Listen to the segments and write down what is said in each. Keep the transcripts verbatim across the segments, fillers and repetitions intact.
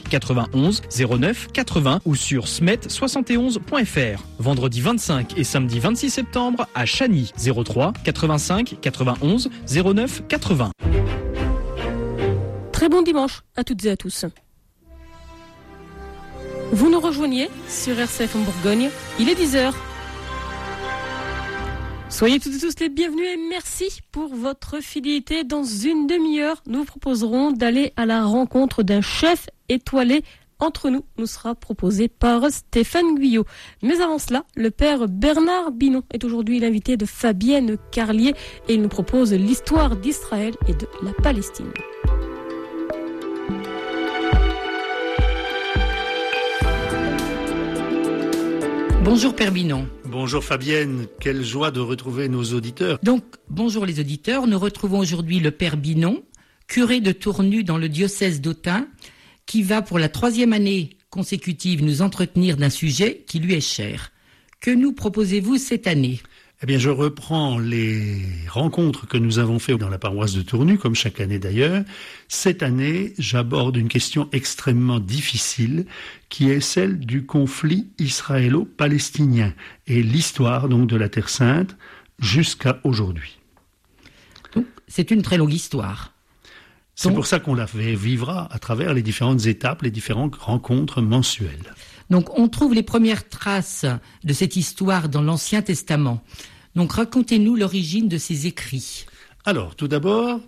quatre-vingt-onze zéro neuf quatre-vingts ou sur smet soixante et onze point f r. Vendredi vingt-cinq et samedi vingt-six septembre à Chagny, zéro trois quatre-vingt-cinq quatre-vingt-onze zéro neuf quatre-vingts. Très bon dimanche à toutes et à tous. Vous nous rejoignez sur R C F en Bourgogne, il est dix heures. Soyez toutes et tous les bienvenus et merci pour votre fidélité. Dans une demi-heure, nous vous proposerons d'aller à la rencontre d'un chef étoilé. Entre nous, nous sera proposé par Stéphane Guyot. Mais avant cela, le père Bernard Binon est aujourd'hui l'invité de Fabienne Carlier et il nous propose l'histoire d'Israël et de la Palestine. Bonjour Père Binon. Bonjour Fabienne, quelle joie de retrouver nos auditeurs. Donc, bonjour les auditeurs, nous retrouvons aujourd'hui le Père Binon, curé de Tournu dans le diocèse d'Autun, qui va pour la troisième année consécutive nous entretenir d'un sujet qui lui est cher. Que nous proposez-vous cette année ? Eh bien, je reprends les rencontres que nous avons faites dans la paroisse de Tournu, comme chaque année d'ailleurs. Cette année, j'aborde une question extrêmement difficile, qui est celle du conflit israélo-palestinien et l'histoire donc de la Terre Sainte jusqu'à aujourd'hui. Donc, c'est une très longue histoire. C'est donc, pour ça qu'on la fait vivra à travers les différentes étapes, les différentes rencontres mensuelles. Donc, on trouve les premières traces de cette histoire dans l'Ancien Testament. Donc, racontez-nous l'origine de ces écrits. Alors, tout d'abord,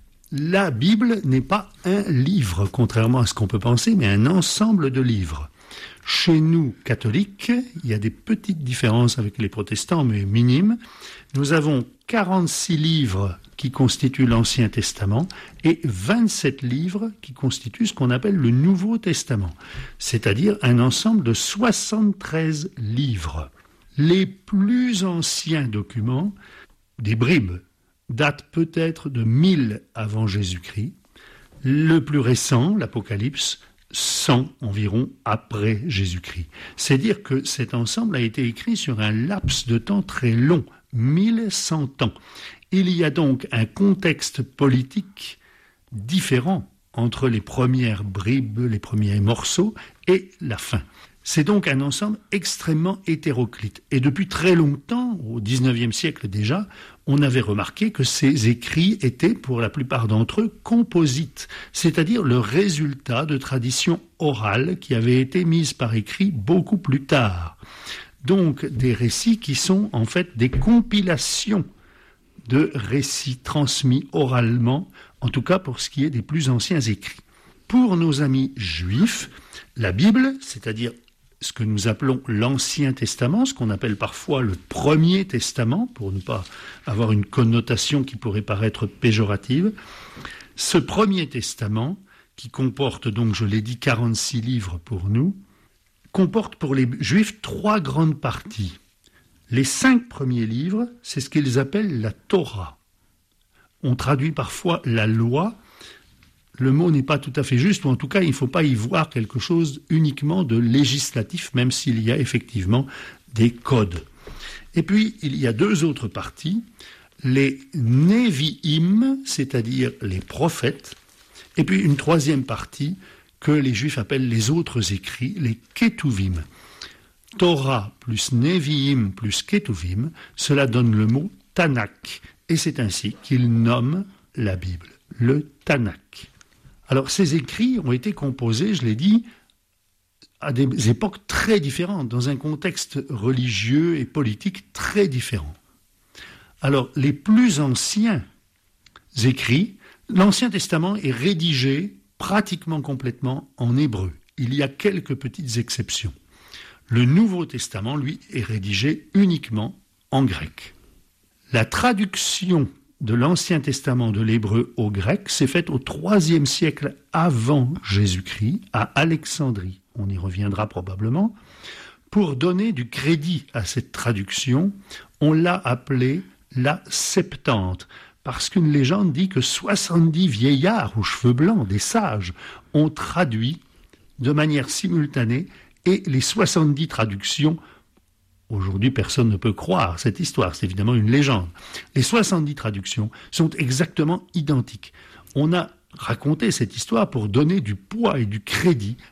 la Bible n'est pas un livre, contrairement à ce qu'on peut penser, mais un ensemble de livres. Chez nous, catholiques, il y a des petites différences avec les protestants, mais minimes. Nous avons quarante-six livres qui constituent l'Ancien Testament et vingt-sept livres qui constituent ce qu'on appelle le Nouveau Testament, c'est-à-dire un ensemble de soixante-treize livres. Les plus anciens documents, des bribes, datent peut-être de mille avant Jésus-Christ. Le plus récent, l'Apocalypse, cent environ après Jésus-Christ. C'est dire que cet ensemble a été écrit sur un laps de temps très long, mille cent ans. Il y a donc un contexte politique différent entre les premières bribes, les premiers morceaux et la fin. C'est donc un ensemble extrêmement hétéroclite. Et depuis très longtemps, au dix-neuvième siècle déjà, on avait remarqué que ces écrits étaient, pour la plupart d'entre eux, composites, c'est-à-dire le résultat de traditions orales qui avaient été mises par écrit beaucoup plus tard. Donc des récits qui sont en fait des compilations de récits transmis oralement, en tout cas pour ce qui est des plus anciens écrits. Pour nos amis juifs, la Bible, c'est-à-dire ce que nous appelons l'Ancien Testament, ce qu'on appelle parfois le Premier Testament, pour ne pas avoir une connotation qui pourrait paraître péjorative, ce Premier Testament, qui comporte donc, je l'ai dit, quarante-six livres pour nous, comporte pour les Juifs trois grandes parties. Les cinq premiers livres, c'est ce qu'ils appellent la Torah. On traduit parfois la loi. Le mot n'est pas tout à fait juste, ou en tout cas, il ne faut pas y voir quelque chose uniquement de législatif, même s'il y a effectivement des codes. Et puis, il y a deux autres parties, les Nevi'im, c'est-à-dire les prophètes, et puis une troisième partie que les Juifs appellent les autres écrits, les Ketuvim. Torah plus Nevi'im plus Ketuvim, cela donne le mot Tanakh, et c'est ainsi qu'ils nomment la Bible, le Tanakh. Alors ces écrits ont été composés, je l'ai dit, à des époques très différentes, dans un contexte religieux et politique très différent. Alors les plus anciens écrits, l'Ancien Testament est rédigé pratiquement complètement en hébreu. Il y a quelques petites exceptions. Le Nouveau Testament, lui, est rédigé uniquement en grec. La traduction de l'Ancien Testament de l'hébreu au grec s'est faite au troisième siècle avant Jésus-Christ, à Alexandrie. On y reviendra probablement. Pour donner du crédit à cette traduction, on l'a appelée la Septante, parce qu'une légende dit que soixante-dix vieillards aux cheveux blancs, des sages, ont traduit de manière simultanée, et les soixante-dix traductions, aujourd'hui personne ne peut croire cette histoire, c'est évidemment une légende, les soixante-dix traductions sont exactement identiques. On a raconté cette histoire pour donner du poids et du crédit